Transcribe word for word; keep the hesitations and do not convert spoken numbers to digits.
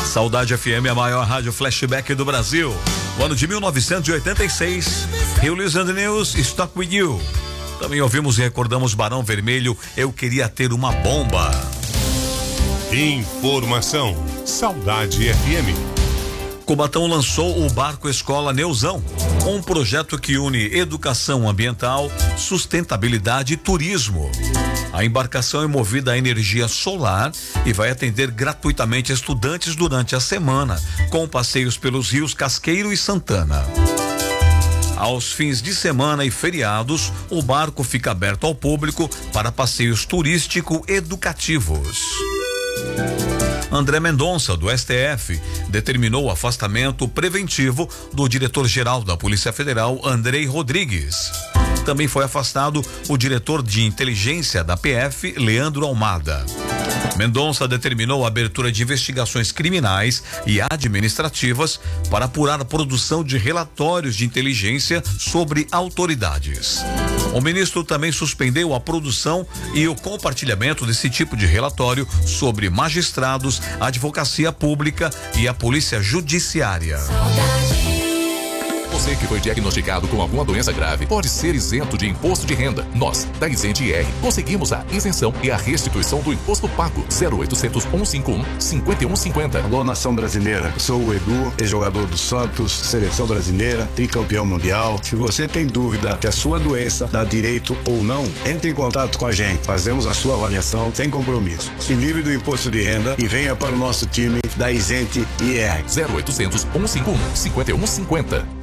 Saudade F M, a maior rádio flashback do Brasil. O ano de mil novecentos e oitenta e seis. Rio Listen News, Stuck With You. Também ouvimos e recordamos Barão Vermelho, Eu Queria Ter Uma Bomba. Informação, Saudade F M. Cubatão lançou o Barco Escola Neuzão, um projeto que une educação ambiental, sustentabilidade e turismo. A embarcação é movida a energia solar e vai atender gratuitamente estudantes durante a semana, com passeios pelos rios Casqueiro e Santana. Aos fins de semana e feriados, o barco fica aberto ao público para passeios turístico-educativos. André Mendonça, do S T F, determinou o afastamento preventivo do diretor-geral da Polícia Federal, Andrei Rodrigues. Também foi afastado o diretor de inteligência da P F, Leandro Almada. Mendonça determinou a abertura de investigações criminais e administrativas para apurar a produção de relatórios de inteligência sobre autoridades. O ministro também suspendeu a produção e o compartilhamento desse tipo de relatório sobre magistrados, advocacia pública e a polícia judiciária. Você que foi diagnosticado com alguma doença grave pode ser isento de imposto de renda. Nós, da Isente I R, conseguimos a isenção e a restituição do imposto pago. zero oitocentos, cento e cinquenta e um, cinquenta e um cinquenta. Alô, nação brasileira. Sou o Edu, ex-jogador do Santos, seleção brasileira, tricampeão mundial. Se você tem dúvida que a sua doença dá direito ou não, entre em contato com a gente. Fazemos a sua avaliação sem compromisso. Se livre do imposto de renda e venha para o nosso time da Isente I R. zero oitocentos, cento e cinquenta e um, cinquenta e um cinquenta.